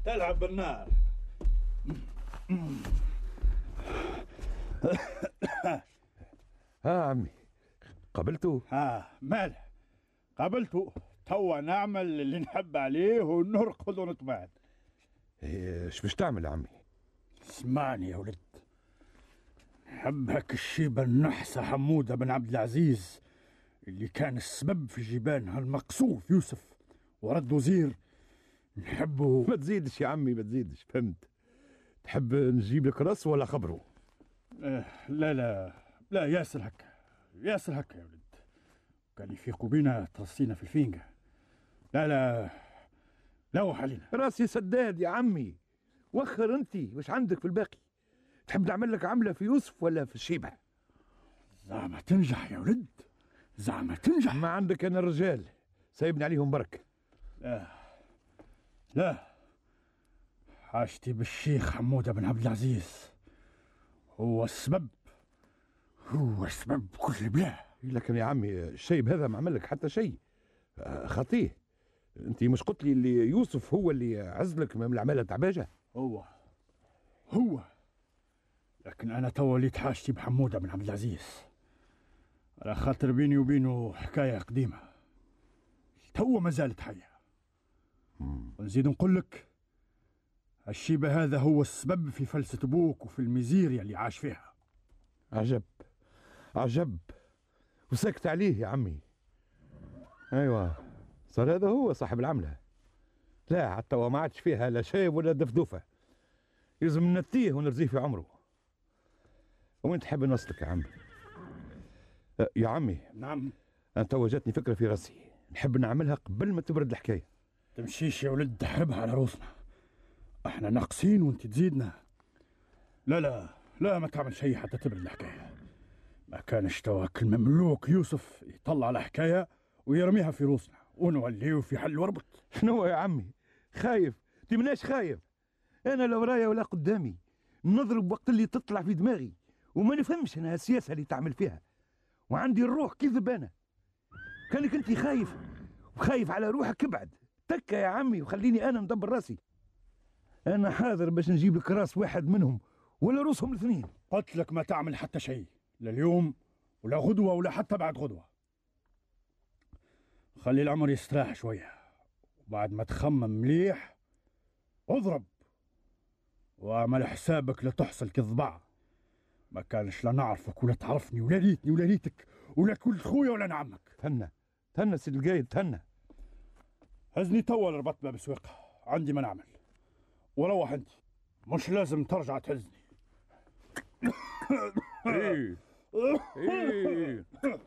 العب بالنار. ها عمي، قبلته؟ ماله قبلته، توا نعمل اللي نحب عليه ونرقد ونتبعد. ايش باش تعمل يا عمي؟ اسمعني يا ولد، نحب هاك الشيبة النحسة حمودة بن عبد العزيز اللي كان السبب في جبان هالمقصوف يوسف ورد وزير، نحبه. ما تزيدش يا عمي، ما تزيدش، فهمت. تحب نجيب لك راس ولا خبره؟ لا لا لا، ياسر هكا ياسر هكا يا ولد، كان يفيقوا بينا ترصينا في الفينقة. لا لا لوح علينا. راسي سداد يا عمي، وخر انت وش عندك في الباقي؟ تحب نعمل لك عملة في يوسف ولا في الشيبة؟ زعما تنجح يا ولد، زعما تنجح. ما عندك انا الرجال سايبني عليهم برك. لا حاجتي بالشيخ حمودة بن عبد العزيز، هو السبب، هو السبب كل بلاه. لكن يا عمي الشيب هذا ما عمل لك حتى شيء، خطيه. انت مش قلت لي اللي يوسف هو اللي عزلك من العمالة تعباجة؟ هو لكن انا توليت حاجتي بحمودة بن عبد العزيز على خاطر بيني وبينه حكاية قديمة تو ما زالت حية. ونزيد نقول لك الشيبة هذا هو السبب في فلسة ابوك وفي الميزيريا اللي عاش فيها. عجب عجب، وسكت عليه يا عمي. ايوه صار هذا هو صاحب العملة. لا حتى وما عادش فيها لا شايب ولا دفدوفة، يلزم نتيه ونرزيه في عمره. وين تحب نوصلك يا عمي؟ يا عمي. نعم. أنا تو جاتني فكرة في راسي، نحب نعملها قبل ما تبرد الحكاية. تمشيش يا ولد تحربها على روسنا، احنا ناقصين وانت تزيدنا. لا لا لا، ما تعمل شيء حتى تبرد الحكاية. ما كانش تواك المملوك يوسف يطلع الحكاية ويرميها في روسنا ونوليه في حل وربط. شنو يا عمي خايف؟ تمناش خايف، انا لا ورايا ولا قدامي، نضرب وقت اللي تطلع في دماغي، وما نفهمش انا السياسة اللي تعمل فيها، وعندي الروح كي ذبانة. كانك انت خايف وخايف على روحك، ابعد تكة يا عمي وخليني انا ندبر راسي. انا حاضر باش نجيب لك راس واحد منهم ولا روسهم الاثنين. قلت لك ما تعمل حتى شيء، لا اليوم ولا غدوة ولا حتى بعد غدوة. خلي العمر يستراح شوية، وبعد ما تخمم مليح اضرب، واعمل حسابك لا تحصل كالضبع. ما كانش لا نعرفك ولا تعرفني ولا ليتني ولا ليتك ولا كل خويا ولا نعمك. تهنى سيد القايد تهنى. هزني توا ربطت باب سويقة، عندي ما نعمل. وروح انت، مش لازم ترجع تهزني. ايه